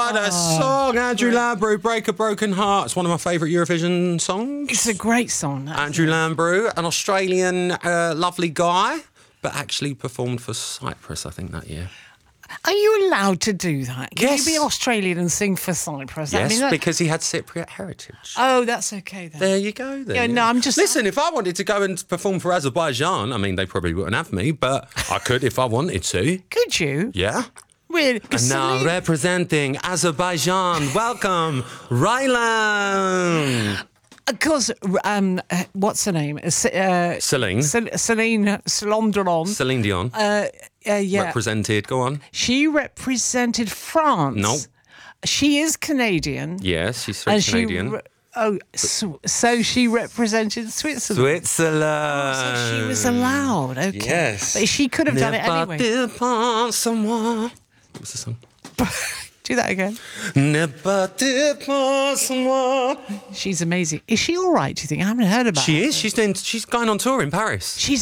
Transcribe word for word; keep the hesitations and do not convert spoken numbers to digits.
what a song. Andrew Lambrou, Break a Broken Heart. It's one of my favourite Eurovision songs. It's a great song. Andrew Lambrou, an Australian uh, lovely guy, but actually performed for Cyprus, I think, that year. Are you allowed to do that? Can Yes. you be Australian and sing for Cyprus? Yes, I mean, that... because he had Cypriot heritage. Oh, that's okay then. There you go then. Yeah, no, I'm just... Listen, if I wanted to go and perform for Azerbaijan, I mean, they probably wouldn't have me, but I could if I wanted to. Could you? Yeah. Really? And now Celine... representing Azerbaijan, welcome, Rylan. Because, um, uh, what's her name? Uh, Celine. Cel- Celine Celine Dion. Celine Dion. Uh, uh, yeah. Represented, go on. She represented France. No. She is Canadian. Yes, she's French Canadian. She re- oh, so, so she represented Switzerland. Switzerland. Oh, so she was allowed. Okay. Yes. But she could have done it anyway. What's the song? Do that again. She's amazing. Is she all right, do you think? I haven't heard about her. She is. She's doing. She's going on tour in Paris. She's